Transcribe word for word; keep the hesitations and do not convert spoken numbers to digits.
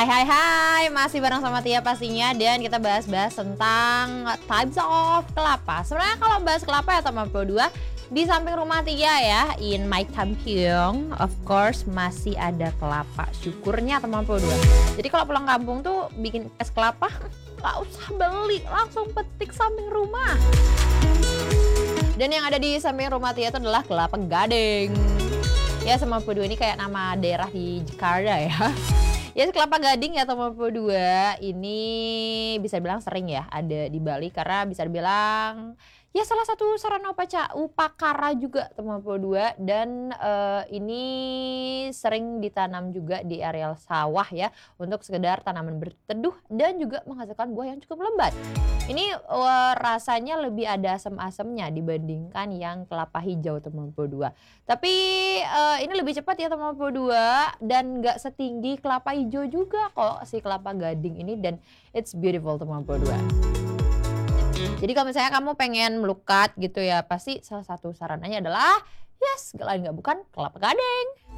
Hai hai hai, masih bareng sama Tia pastinya, dan kita bahas-bahas tentang types of kelapa. Sebenarnya kalau bahas kelapa ya teman pro dua, di samping rumah Tia ya, in my kampung, of course masih ada kelapa. Syukurnya teman pro dua. Jadi kalau pulang kampung tuh bikin es kelapa, nggak usah beli, langsung petik samping rumah. Dan yang ada di samping rumah Tia itu adalah kelapa gading. Ya sama pro dua ini kayak nama daerah di Jakarta ya. Ya kelapa gading ya teman pro dua ini bisa dibilang sering ya ada di Bali, karena bisa dibilang ya salah satu sarana upacara upakara juga teman pro dua, dan uh, ini sering ditanam juga di areal sawah ya untuk sekedar tanaman berteduh dan juga menghasilkan buah yang cukup lebat. Ini uh, rasanya lebih ada asam-asamnya dibandingkan yang kelapa hijau teman pro dua. Tapi uh, ini lebih cepat ya teman pro dua, dan gak setinggi kelapa hijau juga kok si kelapa gading ini, dan it's beautiful teman pro dua. Jadi kalau misalnya kamu pengen melukat gitu ya, pasti salah satu sarananya adalah yes, gak lain gak bukan kelapa gading.